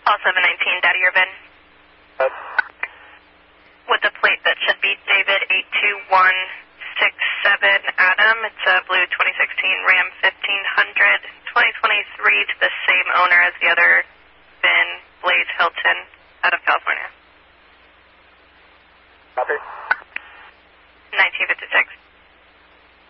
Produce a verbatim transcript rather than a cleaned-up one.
Call seven nineteen, Daddy Urban. Uh, With the plate that should be David eight two one six seven Adam. It's a blue twenty sixteen Ram fifteen hundred, twenty twenty-three to the same owner as the other Ben Blaze Hilton out of California.